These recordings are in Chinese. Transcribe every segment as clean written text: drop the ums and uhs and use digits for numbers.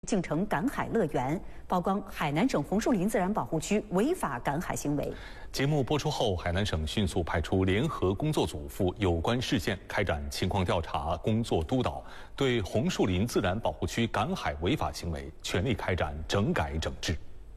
竟成赶海乐园，曝光海南省红树林自然保护区违法赶海行为。 节目播出后，海南省迅速派出联合工作组赴有关事件开展情况调查、工作督导，对红树林自然保护区赶海违法行为全力开展整改整治。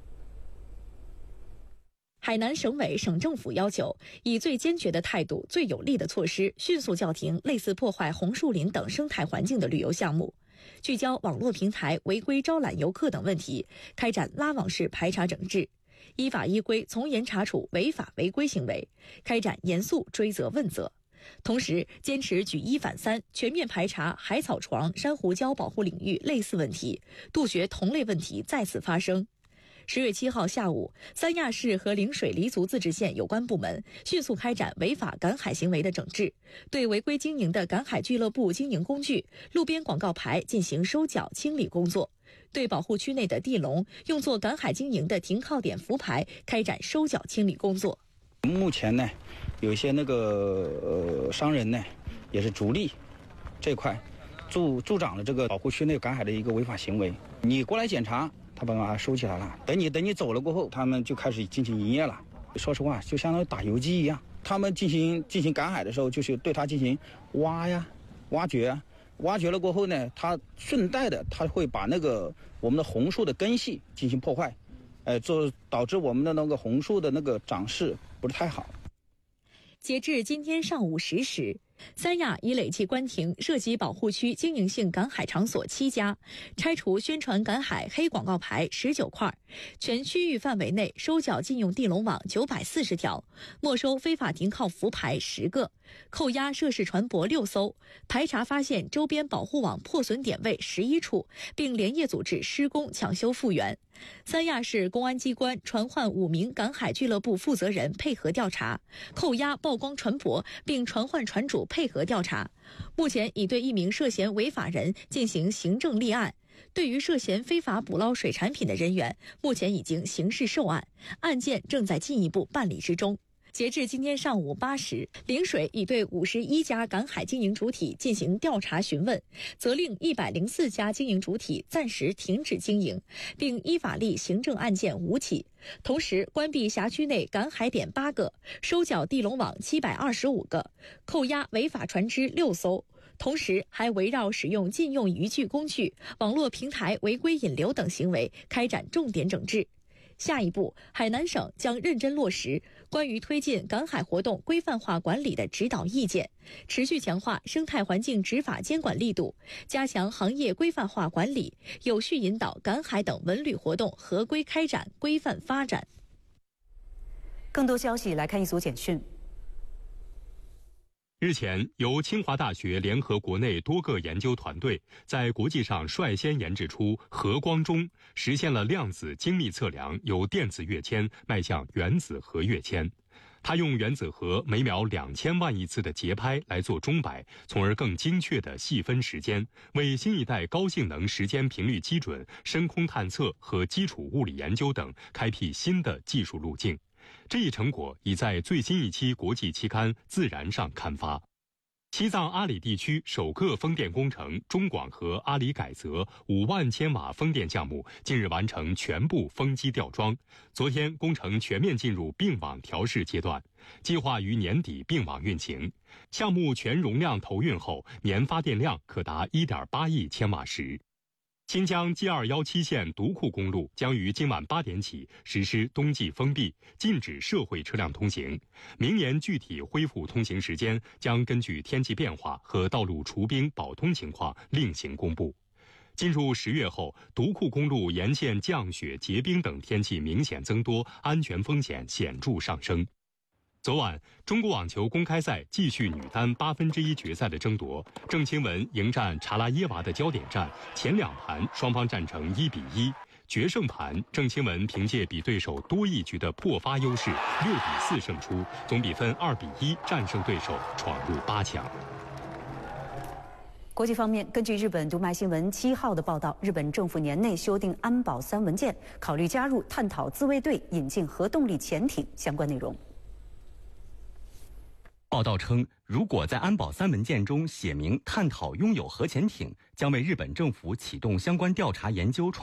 海南省委、省政府要求，以最坚决的态度、最有力的措施，迅速叫停类似破坏红树林等生态环境的旅游项目，聚焦网络平台违规招揽游客等问题，开展拉网式排查整治，依法依规从严查处违法违规行为，开展严肃追责问责。同时，坚持举一反三，全面排查海草床、珊瑚礁保护领域类似问题，杜绝同类问题再次发生。10月7号下午，三亚市和陵水黎族自治县有关部门迅速开展违法赶海行为的整治，对违规经营的赶海俱乐部经营工具、路边广告牌进行收缴清理工作，对保护区内的地笼、用作赶海经营的停靠点浮牌开展收缴清理工作。 目前呢，有一些商人呢，也是逐利这块助长了这个保护区内赶海的一个违法行为。你过来检查，他把它收起来了，等你走了过后，他们就开始进行营业了。说实话，就相当于打游击一样。他们进行赶海的时候，就是对它进行挖掘了过后呢，它顺带的它会把我们的红树的根系进行破坏，导致我们的红树的长势不是太好。 截至今天上午10时，三亚已累计关停涉及保护区经营性赶海场所7家，拆除宣传赶海黑广告牌19块，全区域范围内收缴禁用地笼网940条，没收非法停靠浮牌10个，扣押涉事船舶6艘，排查发现周边保护网破损点位11处，并连夜组织施工抢修复原。三亚市公安机关传唤5名赶海俱乐部负责人配合调查，扣押曝光船舶，并传唤船主配合调查。目前已对1名涉嫌违法人进行行政立案，对于涉嫌非法捕捞水产品的人员，目前已经刑事受案，案件正在进一步办理之中。截至今天上午8时，陵水已对51家赶海经营主体进行调查询问，责令104家经营主体暂时停止经营，并依法立行政案件5起。同时，关闭辖区内赶海点8个，收缴地笼网725个，扣押违法船只6艘。同时，还围绕使用禁用渔具工具、网络平台违规引流等行为开展重点整治。下一步，海南省将认真落实关于推进赶海活动规范化管理的指导意见，持续强化生态环境执法监管力度，加强行业规范化管理，有序引导赶海等文旅活动合规开展、规范发展。 更多消息来看一组简讯。 日前，由清华大学联合国内多个研究团队，在国际上率先研制出核光钟，实现了量子精密测量，由电子跃迁迈向原子核跃迁。它用原子核每秒2000万亿次的节拍来做钟摆，从而更精确地细分时间，为新一代高性能时间频率基准、深空探测和基础物理研究等开辟新的技术路径。这一成果已在最新一期国际期刊《自然》上刊发。西藏阿里地区首个风电工程中广核阿里改则5万千瓦风电项目近日完成全部风机吊装，昨天工程全面进入并网调试阶段，计划于年底并网运行。项目全容量投运后，年发电量可达1.8亿千瓦时。新疆 G217 线独库公路将于今晚8点起实施冬季封闭，禁止社会车辆通行。明年具体恢复通行时间将根据天气变化和道路除冰保通情况另行公布。进入10月后，独库公路沿线降雪、结冰等天气明显增多，安全风险显著上升。昨晚，中国网球公开赛继续女单1/8决赛的争夺，郑钦文迎战查拉耶娃的焦点战，前2盘双方战成1-1。决胜盘，郑钦文凭借比对手多一局的破发优势，6-4胜出，总比分2-1战胜对手，闯入8强。 国际方面，根据日本读卖新闻7号的报道，日本政府年内修订安保3文件，考虑加入探讨自卫队引进核动力潜艇相关内容。 报道称，如果在安保3文件中写明探讨拥有核潜艇，将为日本政府启动相关调查研究